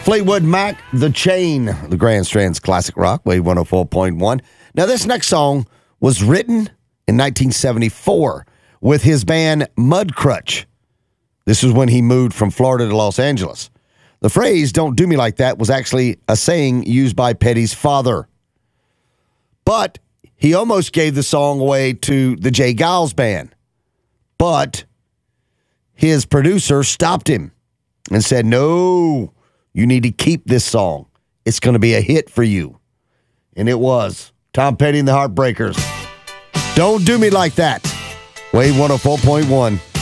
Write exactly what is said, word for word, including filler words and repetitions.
Fleetwood Mac, The Chain, the Grand Strand's classic rock, Wave one oh four point one. Now, this next song was written in nineteen seventy-four with his band Mudcrutch. This was when he moved from Florida to Los Angeles. The phrase, "Don't do me like that," was actually a saying used by Petty's father. But he almost gave the song away to the Jay Giles Band. But his producer stopped him and said, "No, you need to keep this song. It's going to be a hit for you." And it was. Tom Petty and the Heartbreakers. Don't Do Me Like That. Wave one oh four point one.